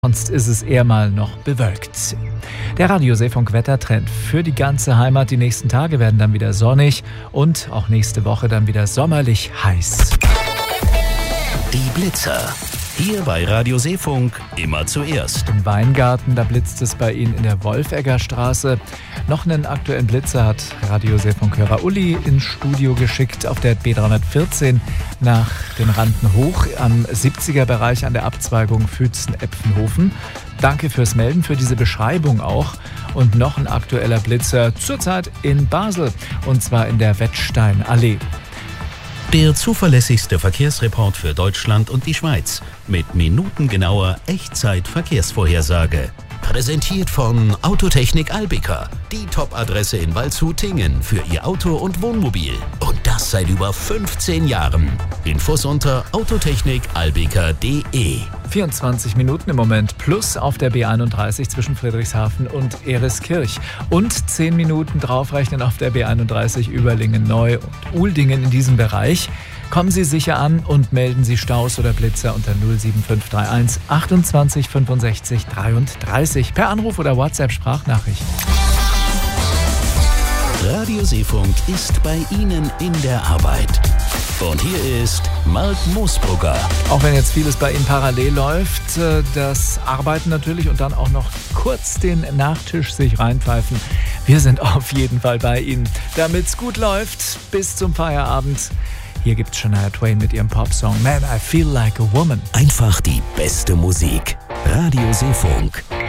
Sonst ist es eher mal noch bewölkt. Der Radioseefunk-Wettertrend für die ganze Heimat. Die nächsten Tage werden dann wieder sonnig und auch nächste Woche dann wieder sommerlich heiß. Die Blitzer. Hier bei Radio Seefunk immer zuerst. Im Weingarten, da blitzt es bei Ihnen in der Wolfegger Straße. Noch einen aktuellen Blitzer hat Radio Seefunk-Hörer Uli ins Studio geschickt auf der B314 nach den Randen hoch am 70er-Bereich an der Abzweigung Fützen-Epfenhofen. Danke fürs Melden, für diese Beschreibung auch. Und noch ein aktueller Blitzer zurzeit in Basel und zwar in der Wettsteinallee. Der zuverlässigste Verkehrsreport für Deutschland und die Schweiz mit minutengenauer Echtzeit-Verkehrsvorhersage. Präsentiert von Autotechnik Albica, die Top-Adresse in Waldshut-Tingen für Ihr Auto und Wohnmobil. Und das seit über 15 Jahren. Infos unter autotechnikalbica.de. 24 Minuten im Moment plus auf der B31 zwischen Friedrichshafen und Ereskirch. Und 10 Minuten draufrechnen auf der B31 Überlingen-Neu und Uldingen in diesem Bereich. Kommen Sie sicher an und melden Sie Staus oder Blitzer unter 07531 28 65 33 per Anruf oder WhatsApp-Sprachnachricht. Radio Seefunk ist bei Ihnen in der Arbeit. Und hier ist Marc Moosbrugger. Auch wenn jetzt vieles bei Ihnen parallel läuft, das Arbeiten natürlich und dann auch noch kurz den Nachtisch sich reinpfeifen. Wir sind auf jeden Fall bei Ihnen, damit's gut läuft bis zum Feierabend. Hier gibt's Shania Twain mit ihrem Popsong Man, I Feel Like a Woman. Einfach die beste Musik. Radio Seefunk.